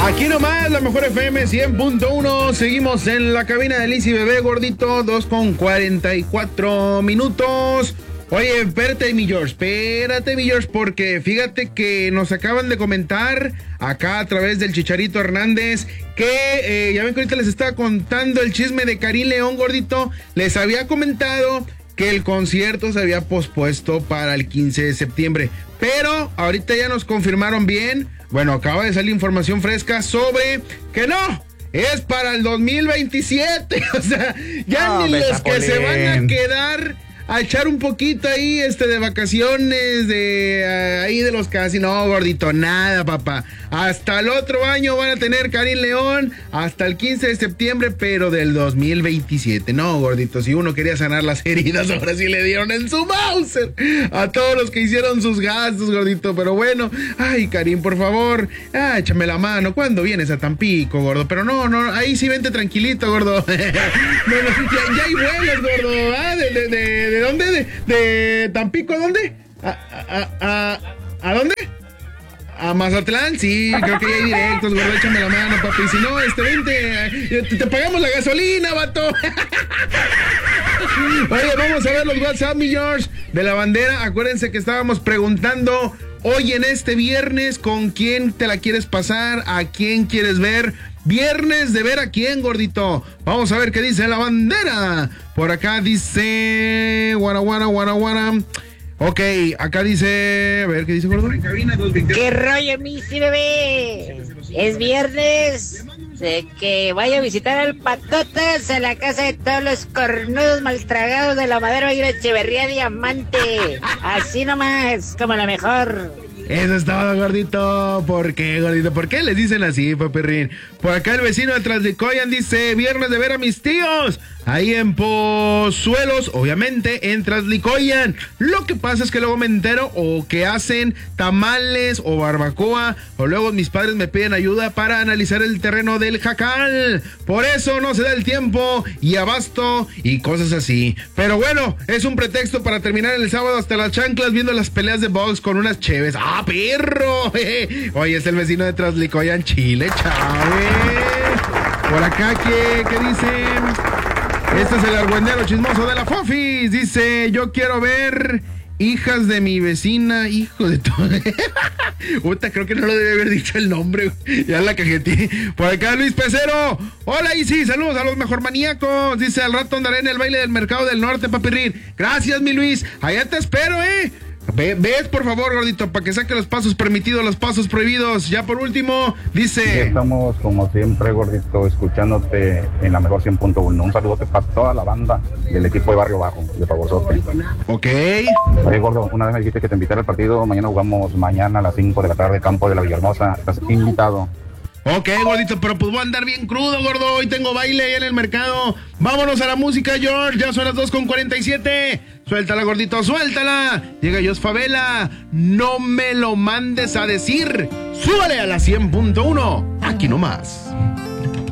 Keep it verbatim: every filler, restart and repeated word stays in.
Aquí nomás, la mejor F M cien punto uno. Seguimos en la cabina de Liz y Bebé, gordito. dos con cuarenta y cuatro minutos. Oye, espérate, mi George, espérate, mi George, porque fíjate que nos acaban de comentar acá a través del Chicharito Hernández que, eh, ya ven que ahorita les estaba contando el chisme de Karim León, gordito. Les había comentado que el concierto se había pospuesto para el quince de septiembre, pero ahorita ya nos confirmaron bien. Bueno, acaba de salir información fresca sobre que no, es para el dos mil veintisiete. O sea, ya no, ni los que se van a quedar a echar un poquito ahí este de vacaciones de uh, ahí de los casi, no, gordito, nada, papá. Hasta el otro año van a tener Karim León, hasta el quince de septiembre, pero del dos mil veintisiete. No, gordito, si uno quería sanar las heridas, ahora sí le dieron en su Mauser a todos los que hicieron sus gastos, gordito. Pero bueno, ay, Karim, por favor, ah, échame la mano. ¿Cuándo vienes a Tampico, gordo? Pero no, no, ahí sí vente tranquilito, gordo. no, no, ya, ya hay vuelos, gordo. Ah, de, de, de ¿De dónde? ¿De, de Tampico a dónde? ¿A, a, a, a dónde? A Mazatlán, sí, creo que ya hay directos, gordo, échame la mano, papi. Si no, este, vente, te, te pagamos la gasolina, vato. Oye, vamos a ver los WhatsApp, mi George, de la bandera. Acuérdense que estábamos preguntando hoy en este viernes con quién te la quieres pasar, a quién quieres ver. Viernes de ver a quién, gordito. Vamos a ver qué dice la bandera. Por acá dice guara, guara, guara, guara. Ok, acá dice, a ver qué dice, gordo. ¿Qué rollo, mi sí, bebé? Es viernes de que vaya a visitar al Patotas a la casa de todos los cornudos maltragados de la Madero y la Echeverría Diamante. Así nomás, como la mejor. Eso es todo, gordito. ¿Por qué, gordito? ¿Por qué les dicen así, papirrín? Por acá el vecino de Traslicoyan dice, viernes de ver a mis tíos. Ahí en Pozuelos, obviamente, en Traslicoyan. Lo que pasa es que luego me entero o que hacen tamales o barbacoa, o luego mis padres me piden ayuda para analizar el terreno del jacal. Por eso no se da el tiempo y abasto y cosas así. Pero bueno, es un pretexto para terminar el sábado hasta las chanclas viendo las peleas de box con unas cheves. ¡Ah, perro! Oye, es el vecino de Traslicoyan, Chile, Chávez. Por acá, ¿qué, qué dicen? Este es el argüendero chismoso de la Fofis. Dice, yo quiero ver hijas de mi vecina, hijo de todo. Puta, creo que no lo debe haber dicho el nombre. Ya la cajeté. Por acá Luis Pecero. Hola, Isi, saludos a los mejor maníacos. Dice, al rato andaré en el baile del Mercado del Norte, papirrín. Gracias, mi Luis. Allá te espero, eh. Ve, ves, por favor, gordito, para que saque los pasos permitidos, los pasos prohibidos. Ya por último, dice... Estamos, como siempre, gordito, escuchándote en la mejor cien punto uno. Un saludote para toda la banda del equipo de Barrio Bajo, de Favorzote. Ok. Oye, gordo, una vez me dijiste que te invitara al partido. Mañana jugamos mañana a las cinco de la tarde, campo de la Villahermosa. Estás invitado. Ok, gordito, pero pues voy a andar bien crudo, gordo. Hoy tengo baile ahí en el mercado. Vámonos a la música, George. Ya son las dos con cuarenta y siete. Suéltala, gordito, suéltala. Llega Jos Favela. No me lo mandes a decir. Súbale a la cien punto uno. Aquí nomás.